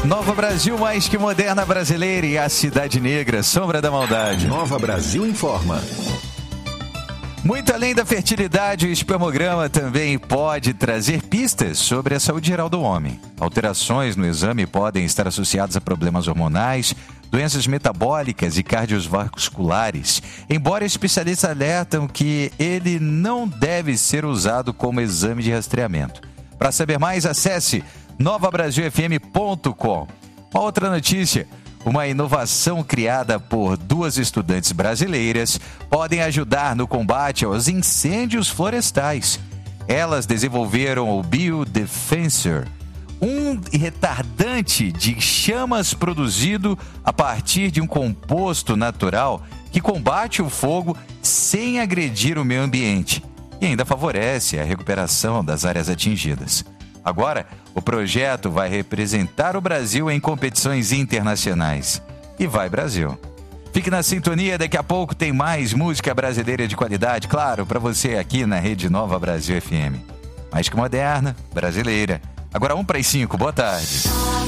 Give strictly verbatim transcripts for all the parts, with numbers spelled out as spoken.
Nova Brasil, mais que moderna brasileira, e a Cidade Negra, sombra da maldade. Nova Brasil informa. Muito além da fertilidade, o espermograma também pode trazer pistas sobre a saúde geral do homem. Alterações no exame podem estar associadas a problemas hormonais, doenças metabólicas e cardiovasculares, embora especialistas alertam que ele não deve ser usado como exame de rastreamento. Para saber mais, acesse nova brasil f m ponto com. Uma outra notícia: uma inovação criada por duas estudantes brasileiras podem ajudar no combate aos incêndios florestais. Elas desenvolveram o Biodefensor, um retardante de chamas produzido a partir de um composto natural que combate o fogo sem agredir o meio ambiente e ainda favorece a recuperação das áreas atingidas. Agora, o projeto vai representar o Brasil em competições internacionais. E vai, Brasil! Fique na sintonia, daqui a pouco tem mais música brasileira de qualidade, claro, para você aqui na Rede Nova Brasil F M. Mais que moderna, brasileira. Agora um para as cinco, boa tarde.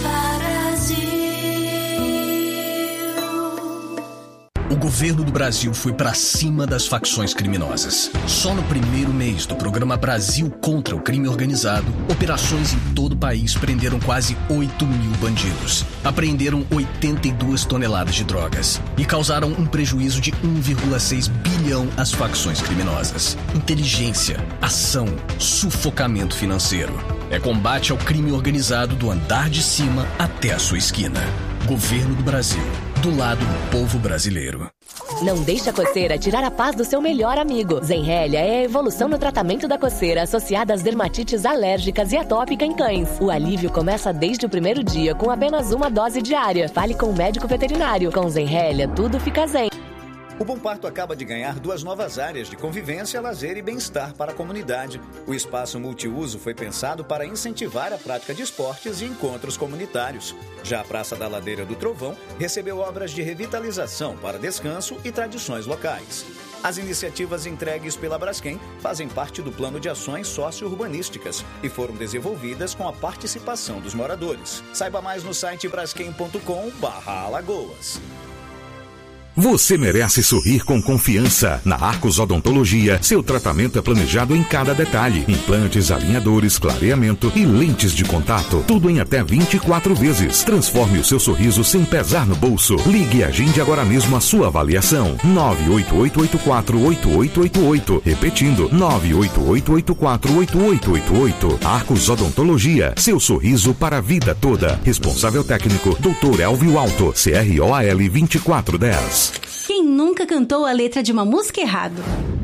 O governo do Brasil foi para cima das facções criminosas. Só no primeiro mês do programa Brasil contra o Crime Organizado, operações em todo o país prenderam quase oito mil bandidos. Apreenderam oitenta e duas toneladas de drogas e causaram um prejuízo de um vírgula seis bilhão às facções criminosas. Inteligência, ação, sufocamento financeiro. É combate ao crime organizado do andar de cima até a sua esquina. Governo do Brasil. Do lado do povo brasileiro. Não deixe a coceira tirar a paz do seu melhor amigo. Zenrelia é a evolução no tratamento da coceira associada às dermatites alérgicas e atópica em cães. O alívio começa desde o primeiro dia com apenas uma dose diária. Fale com o médico veterinário. Com Zenrelia, tudo fica zen. O Bom Parto acaba de ganhar duas novas áreas de convivência, lazer e bem-estar para a comunidade. O espaço multiuso foi pensado para incentivar a prática de esportes e encontros comunitários. Já a Praça da Ladeira do Trovão recebeu obras de revitalização para descanso e tradições locais. As iniciativas entregues pela Braskem fazem parte do plano de ações socio-urbanísticas e foram desenvolvidas com a participação dos moradores. Saiba mais no site braskem ponto com barra Alagoas. Você merece sorrir com confiança. Na Arcos Odontologia, seu tratamento é planejado em cada detalhe. Implantes, alinhadores, clareamento e lentes de contato. Tudo em até vinte e quatro vezes. Transforme o seu sorriso sem pesar no bolso. Ligue e agende agora mesmo a sua avaliação. nove oito oito oito quatro oito oito oito oito. Repetindo, nove oito oito oito quatro oito oito oito oito. Arcos Odontologia, seu sorriso para a vida toda. Responsável técnico, doutor Elvio Alto, C R O A L vinte e quatro dez. Quem nunca cantou a letra de uma música errado?